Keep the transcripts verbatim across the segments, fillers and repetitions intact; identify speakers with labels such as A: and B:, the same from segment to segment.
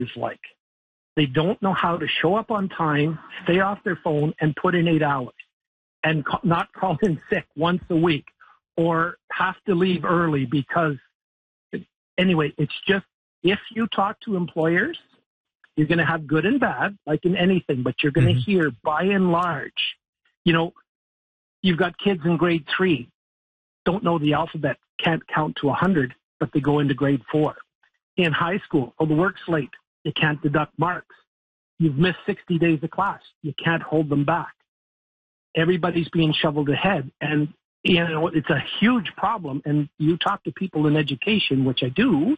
A: is like. They don't know how to show up on time, stay off their phone, and put in eight hours, and ca- not call in sick once a week, or have to leave early because, anyway, it's just, if you talk to employers, you're going to have good and bad, like in anything, but you're going to mm-hmm. hear, by and large, you know, you've got kids in grade three, don't know the alphabet, can't count to one hundred, but they go into grade four. In high school, oh, the work's late. You can't deduct marks. You've missed sixty days of class. You can't hold them back. Everybody's being shoveled ahead. And, you know, it's a huge problem. And you talk to people in education, which I do,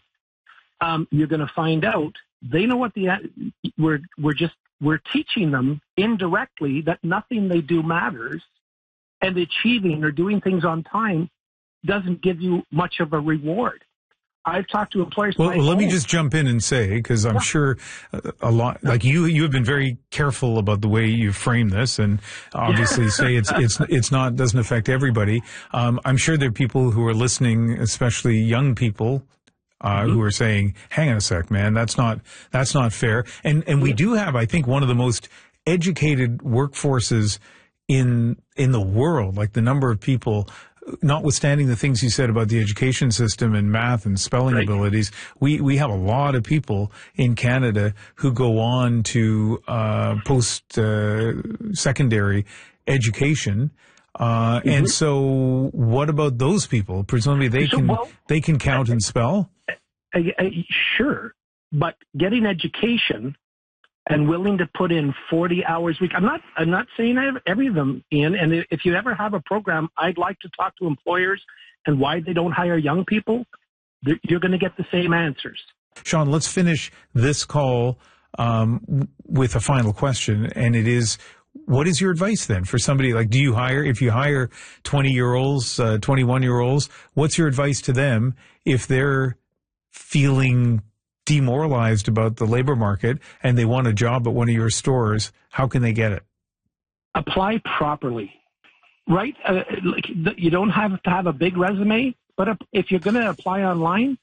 A: um, you're going to find out they know what the, we're, we're just, we're teaching them indirectly that nothing they do matters, and achieving or doing things on time doesn't give you much of a reward. I've talked to employers.
B: Well, let
A: home.
B: me just jump in and say, because I'm yeah. sure a lot, like you, you have been very careful about the way you frame this, and obviously say it's it's it's not doesn't affect everybody. Um, I'm sure there are people who are listening, especially young people, uh, mm-hmm. who are saying, "Hang on a sec, man, that's not that's not fair." And and we yeah. do have, I think, one of the most educated workforces in in the world. Like the number of people, notwithstanding the things you said about the education system and math and spelling right. abilities, we, we have a lot of people in Canada who go on to uh, post uh, secondary education. Uh, mm-hmm. And so what about those people? Presumably they so, can well, they can count I, and spell?
A: I, I, sure, but getting education and willing to put in forty hours a week. I'm not, I'm not saying I have every of them in. And if you ever have a program, I'd like to talk to employers and why they don't hire young people. You're going to get the same answers.
B: Sean, let's finish this call um, with a final question. And it is, what is your advice then for somebody like, do you hire, if you hire twenty year olds, uh, twenty-one year olds, what's your advice to them if they're feeling demoralized about the labor market and they want a job at one of your stores? How can they get it?
A: Apply properly, right? Uh, like you don't have to have a big resume, but if you're going to apply online,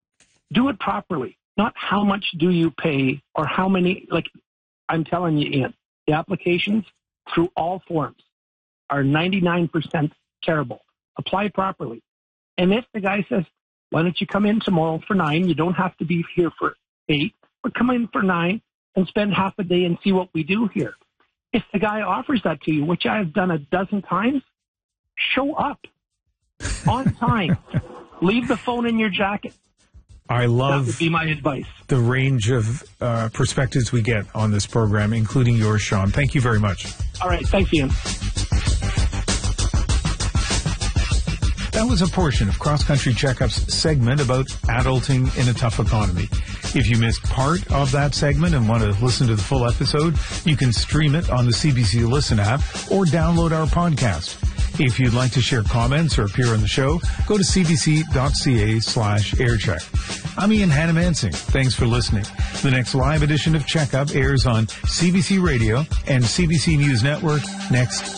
A: do it properly. Not how much do you pay or how many, like I'm telling you, Ian, the applications through all forms are ninety-nine percent terrible. Apply properly. And if the guy says, why don't you come in tomorrow for nine? You don't have to be here for eight, but come in for nine and spend half a day and see what we do here. If the guy offers that to you, which I have done a dozen times, show up on time. Leave the phone in your jacket.
B: I love
A: that would be my advice.
B: The range of uh, perspectives we get on this program, including yours, Sean. Thank you very much.
A: All right. Thanks, Ian.
B: That was a portion of Cross Country Checkup's segment about adulting in a tough economy. If you missed part of that segment and want to listen to the full episode, you can stream it on the C B C Listen app or download our podcast. If you'd like to share comments or appear on the show, go to cbc.ca slash aircheck. I'm Ian Hannamansing. Thanks for listening. The next live edition of Checkup airs on C B C Radio and C B C News Network next